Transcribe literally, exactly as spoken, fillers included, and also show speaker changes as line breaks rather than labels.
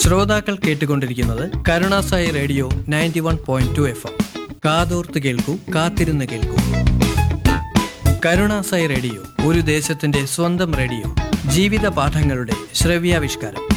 ശ്രോതാക്കൾ കേട്ടുകൊണ്ടിരിക്കുന്നത് Karunasai radio ninety one point two F M. കാതോർത്ത് കേൾക്കൂ, കാത്തിരുന്ന് കേൾക്കൂ. കരുണാസായി റേഡിയോ ഒരു ദേശത്തിന്റെ സ്വന്തം റേഡിയോ. ജീവിത പാഠങ്ങളുടെ ശ്രവ്യാവിഷ്കാരം.